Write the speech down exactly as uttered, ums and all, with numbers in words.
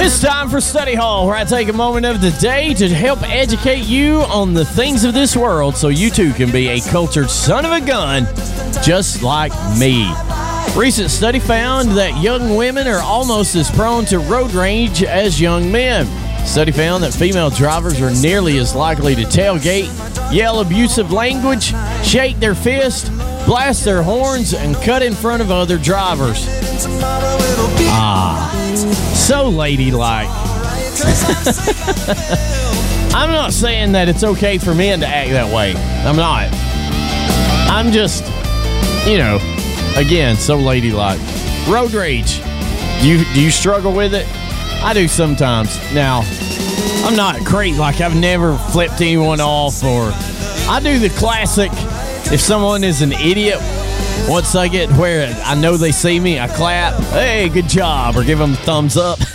It's time for Study Hall, where I take a moment of the day to help educate you on the things of this world so you too can be a cultured son of a gun just like me. Recent study found that young women are almost as prone to road rage as young men. Study found that female drivers are nearly as likely to tailgate, yell abusive language, shake their fist, blast their horns, and cut in front of other drivers. Ah, so ladylike. I'm not saying that it's okay for men to act that way. I'm not. I'm just, you know, again, so ladylike. Road rage. Do you, do you struggle with it? I do sometimes. Now, I'm not crazy. Like, I've never flipped anyone off, or I do the classic, if someone is an idiot, once I get where I know they see me, I clap, hey, good job, or give them a thumbs up.